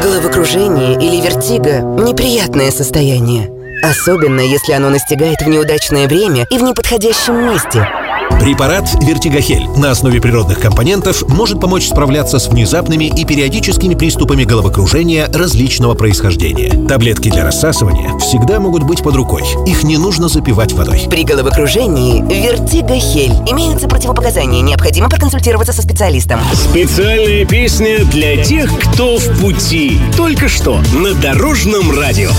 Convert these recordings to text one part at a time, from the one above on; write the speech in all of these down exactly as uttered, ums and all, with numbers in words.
Головокружение или вертиго – неприятное состояние. Особенно, если оно настигает в неудачное время и в неподходящем месте. Препарат «Вертигохель» на основе природных компонентов может помочь справляться с внезапными и периодическими приступами головокружения различного происхождения. Таблетки для рассасывания всегда могут быть под рукой. Их не нужно запивать водой. При головокружении «Вертигохель» имеются противопоказания. Необходимо проконсультироваться со специалистом. Специальная песня для тех, кто в пути. Только что на Дорожном радио.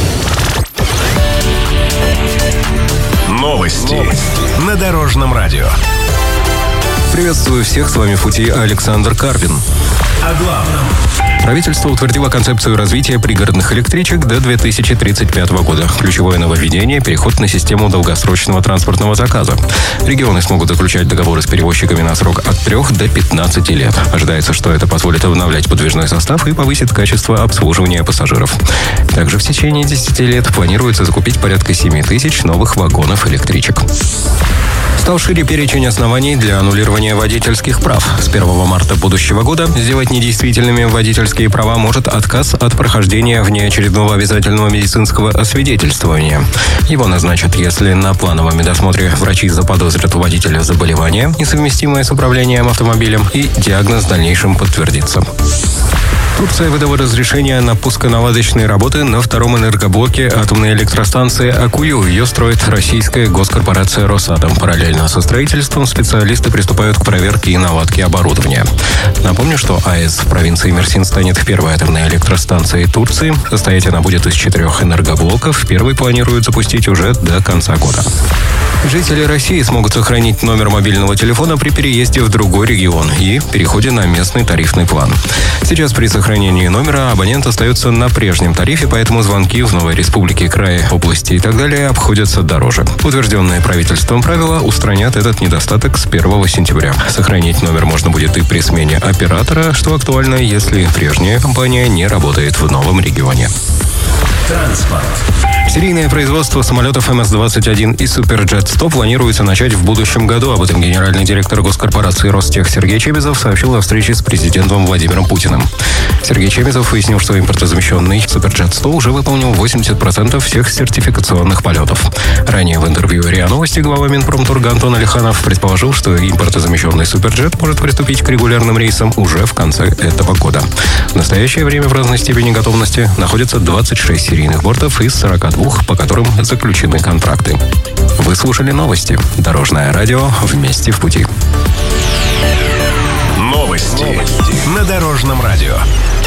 Новости на Дорожном радио. Приветствую всех, с вами в пути Александр Карпин. О главном. Правительство утвердило концепцию развития пригородных электричек до две тысячи тридцать пятого года. Ключевое нововведение – переход на систему долгосрочного транспортного заказа. Регионы смогут заключать договоры с перевозчиками на срок от трёх до пятнадцати лет. Ожидается, что это позволит обновлять подвижной состав и повысит качество обслуживания пассажиров. Также в течение десяти лет планируется закупить порядка семи тысяч новых вагонов электричек. Стал шире перечень оснований для аннулирования водительских прав. С первого марта будущего года сделать недействительными водительские права может отказ от прохождения внеочередного обязательного медицинского освидетельствования. Его назначат, если на плановом медосмотре врачи заподозрят у водителя заболевание, несовместимое с управлением автомобилем, и диагноз в дальнейшем подтвердится. Турция выдала разрешение на пусконаладочные работы на втором энергоблоке атомной электростанции Акую. Ее строит российская госкорпорация «Росатом». Параллельно со строительством специалисты приступают к проверке и наладке оборудования. Напомню, что АЭС в провинции Мерсин станет первой атомной электростанцией Турции. Состоять она будет из четырех энергоблоков. Первый планируют запустить уже до конца года. Жители России смогут сохранить номер мобильного телефона при переезде в другой регион и переходе на местный тарифный план. Сейчас при сохранении номера абонент остается на прежнем тарифе, поэтому звонки в новой республике, крае, области и так далее обходятся дороже. Утвержденные правительством правила устранят этот недостаток с первого сентября. Сохранить номер можно будет и при смене оператора, что актуально, если прежняя компания не работает в новом регионе. Транспорт. Серийное производство самолетов эм эс двадцать один и Суперджет сто планируется начать в будущем году. Об этом генеральный директор госкорпорации «Ростех» Сергей Чемезов сообщил на встрече с президентом Владимиром Путиным. Сергей Чемезов выяснил, что импортозамещенный Суперджет сто уже выполнил восемьдесят процентов всех сертификационных полетов. Ранее в интервью РИА Новости глава Минпромторга Антон Алиханов предположил, что импортозамещенный Суперджет может приступить к регулярным рейсам уже в конце этого года. В настоящее время в разной степени готовности находятся двадцать шесть серийных бортов из сорока двух, по которым заключены контракты. Вы слушали новости. Дорожное радио. Вместе в пути. Новости на Дорожном радио.